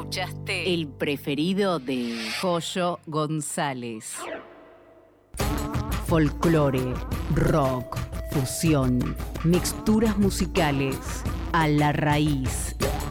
Escuchaste el preferido de Joyo González. Folclore, rock, fusión, mixturas musicales a la raíz.